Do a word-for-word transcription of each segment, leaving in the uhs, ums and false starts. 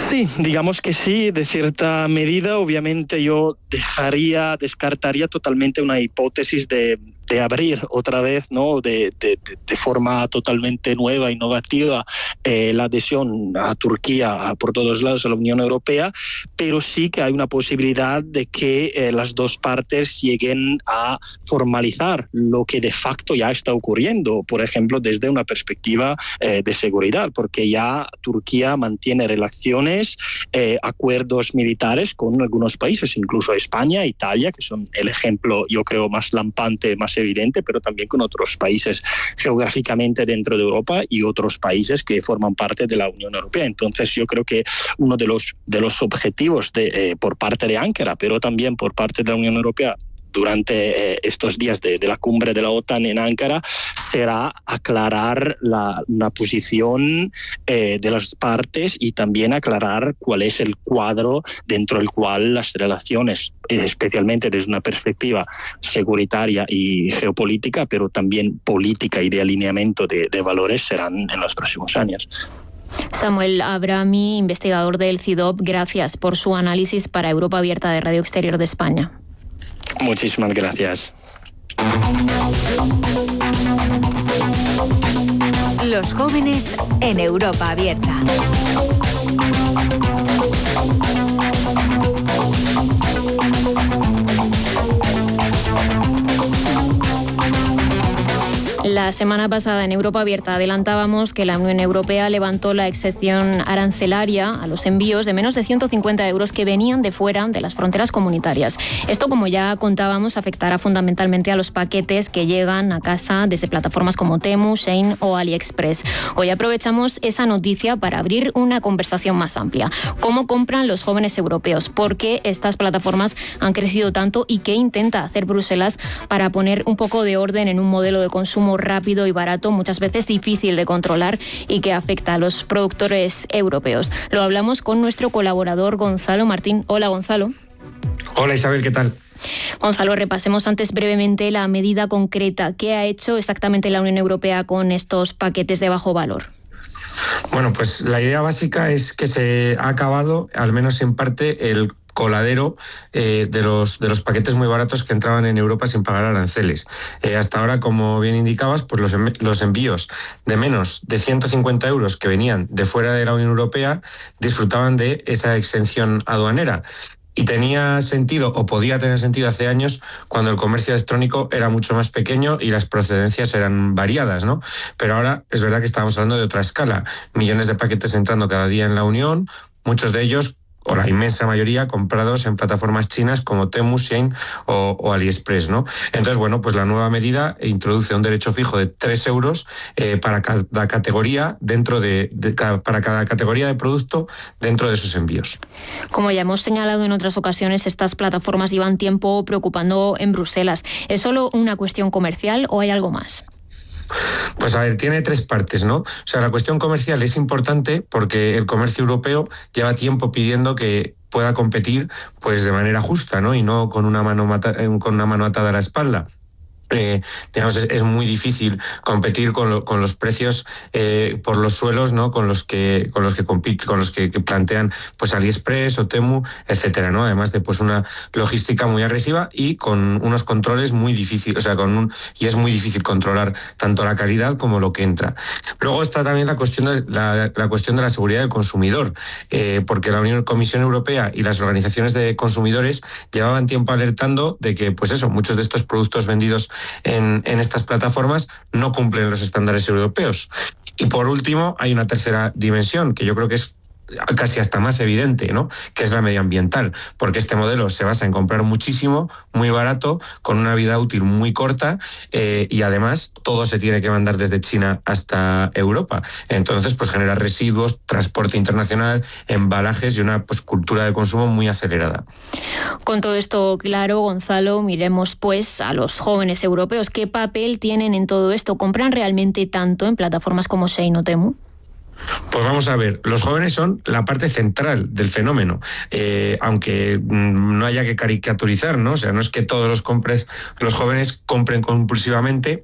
Sí, digamos que sí, de cierta medida. Obviamente yo dejaría, descartaría totalmente una hipótesis de, de abrir otra vez, ¿no? de, de, de forma totalmente nueva, innovativa, eh, la adhesión a Turquía por todos lados a la Unión Europea, pero sí que hay una posibilidad de que eh, las dos partes lleguen a formalizar lo que de facto ya está ocurriendo, por ejemplo, desde una perspectiva eh, de seguridad, porque ya Turquía mantiene relaciones Eh, acuerdos militares con algunos países, incluso España, Italia, que son el ejemplo, yo creo, más lampante, más evidente, pero también con otros países geográficamente dentro de Europa y otros países que forman parte de la Unión Europea. Entonces yo creo que uno de los, de los objetivos de, eh, por parte de Ankara, pero también por parte de la Unión Europea, durante eh, estos días de, de la cumbre de la OTAN en Ankara, será aclarar la, la posición eh, de las partes y también aclarar cuál es el cuadro dentro del cual las relaciones, especialmente desde una perspectiva securitaria y geopolítica, pero también política y de alineamiento de, de valores, serán en los próximos años. Samuel Abrami, investigador del C I D O P, gracias por su análisis para Europa Abierta de Radio Exterior de España. Muchísimas gracias. Los jóvenes en Europa Abierta. La semana pasada en Europa Abierta adelantábamos que la Unión Europea levantó la excepción arancelaria a los envíos de menos de ciento cincuenta euros que venían de fuera de las fronteras comunitarias. Esto, como ya contábamos, afectará fundamentalmente a los paquetes que llegan a casa desde plataformas como Temu, Shein o AliExpress. Hoy aprovechamos esa noticia para abrir una conversación más amplia. ¿Cómo compran los jóvenes europeos? ¿Por qué estas plataformas han crecido tanto? ¿Y qué intenta hacer Bruselas para poner un poco de orden en un modelo de consumo rápido y barato, muchas veces difícil de controlar y que afecta a los productores europeos? Lo hablamos con nuestro colaborador Gonzalo Martín. Hola, Gonzalo. Hola, Isabel, ¿qué tal? Gonzalo, repasemos antes brevemente la medida concreta. ¿Qué ha hecho exactamente la Unión Europea con estos paquetes de bajo valor? Bueno, pues la idea básica es que se ha acabado, al menos en parte, el coladero eh, de los de los paquetes muy baratos que entraban en Europa sin pagar aranceles. Eh, hasta ahora, como bien indicabas, pues los, los envíos de menos de ciento cincuenta euros que venían de fuera de la Unión Europea disfrutaban de esa exención aduanera. Y tenía sentido, o podía tener sentido hace años, cuando el comercio electrónico era mucho más pequeño y las procedencias eran variadas, ¿no? Pero ahora es verdad que estamos hablando de otra escala. Millones de paquetes entrando cada día en la Unión, muchos de ellos, o la inmensa mayoría, comprados en plataformas chinas como Temu, Shein o, o AliExpress, ¿no? Entonces, bueno, pues la nueva medida introduce un derecho fijo de tres euros eh, para cada categoría dentro de, de para cada categoría de producto dentro de esos envíos. Como ya hemos señalado en otras ocasiones, estas plataformas llevan tiempo preocupando en Bruselas. ¿Es solo una cuestión comercial o hay algo más? Pues a ver, tiene tres partes, ¿no? O sea, la cuestión comercial es importante porque el comercio europeo lleva tiempo pidiendo que pueda competir pues de manera justa, ¿no? Y no con una mano mata- con una mano atada a la espalda. Eh, digamos, es, es muy difícil competir con, lo, con los precios eh, por los suelos, ¿no? Con los que con los que compiten, con los que, que plantean pues AliExpress o Temu, etcétera, ¿no? Además de pues una logística muy agresiva y con unos controles muy difíciles, o sea, con un y es muy difícil controlar tanto la calidad como lo que entra. Luego está también la cuestión de la, la cuestión de la seguridad del consumidor, eh, porque la Unión Comisión Europea y las organizaciones de consumidores llevaban tiempo alertando de que, pues eso, muchos de estos productos vendidos En, en estas plataformas no cumplen los estándares europeos. Y por último, hay una tercera dimensión que yo creo que es casi hasta más evidente, ¿no? Que es la medioambiental, porque este modelo se basa en comprar muchísimo, muy barato, con una vida útil muy corta eh, y además todo se tiene que mandar desde China hasta Europa. Entonces, pues genera residuos, transporte internacional, embalajes y una pues cultura de consumo muy acelerada. Con todo esto claro, Gonzalo, miremos pues a los jóvenes europeos. ¿Qué papel tienen en todo esto? ¿Compran realmente tanto en plataformas como Shein o Temu? Pues vamos a ver, los jóvenes son la parte central del fenómeno, eh, aunque mmm, no haya que caricaturizar, ¿no? O sea, no es que todos los compres, los jóvenes compren compulsivamente.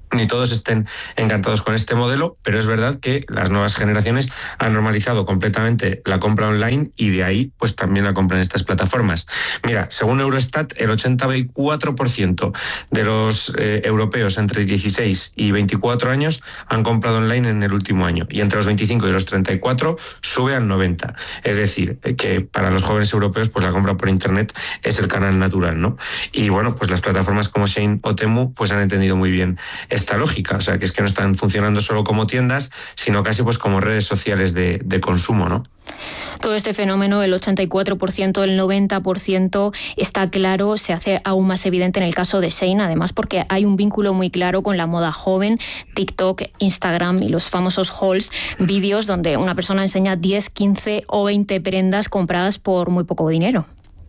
ni todos estén encantados con este modelo, pero es verdad que las nuevas generaciones han normalizado completamente la compra online y de ahí pues también la compra en estas plataformas. Mira, según Eurostat, el ochenta y cuatro por ciento de los eh, europeos entre dieciséis y veinticuatro años han comprado online en el último año, y entre los veinticinco y los treinta y cuatro sube al noventa. Es decir, que para los jóvenes europeos pues la compra por internet es el canal natural, ¿no? Y bueno, pues las plataformas como Shein o Temu pues han entendido muy bien esta lógica, o sea, que es que no están funcionando solo como tiendas, sino casi pues como redes sociales de, de consumo, ¿no? Todo este fenómeno, el ochenta y cuatro por ciento, el noventa por ciento, está claro, se hace aún más evidente en el caso de Shein, además porque hay un vínculo muy claro con la moda joven, TikTok, Instagram y los famosos hauls, vídeos donde una persona enseña diez, quince o veinte prendas compradas por muy poco dinero.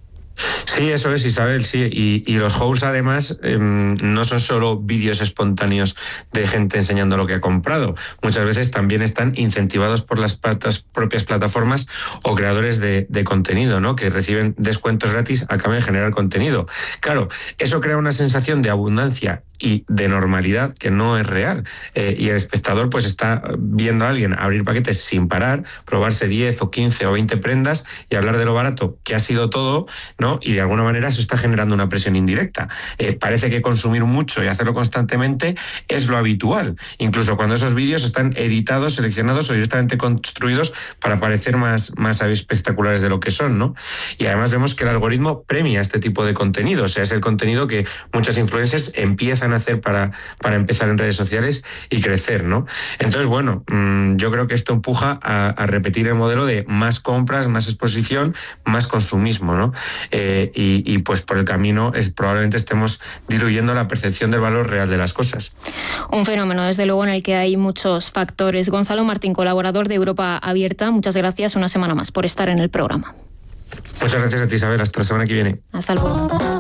Sí, eso es, Isabel, sí. Y, y los hauls, además, eh, no son solo vídeos espontáneos de gente enseñando lo que ha comprado. Muchas veces también están incentivados por las patas, propias plataformas o creadores de, de contenido, ¿no? Que reciben descuentos gratis a cambio de generar contenido. Claro, eso crea una sensación de abundancia y de normalidad que no es real. Eh, y el espectador pues está viendo a alguien abrir paquetes sin parar, probarse diez o quince o veinte prendas y hablar de lo barato que ha sido todo, ¿no? Y de alguna manera eso está generando una presión indirecta. Eh, parece que consumir mucho y hacerlo constantemente es lo habitual, incluso cuando esos vídeos están editados, seleccionados o directamente construidos para parecer más, más espectaculares de lo que son, ¿no? Y además vemos que el algoritmo premia este tipo de contenido, o sea, es el contenido que muchos influencers empiezan a hacer para, para empezar en redes sociales y crecer, ¿no? Entonces, bueno, mmm, yo creo que esto empuja a, a repetir el modelo de más compras, más exposición, más consumismo, ¿no? Eh, y, y pues por el camino es, probablemente estemos diluyendo la percepción del valor real de las cosas. Un fenómeno, desde luego, en el que hay muchos factores. Gonzalo Martín, colaborador de Europa Abierta, muchas gracias una semana más por estar en el programa. Muchas gracias a ti, Isabel. Hasta la semana que viene. Hasta luego.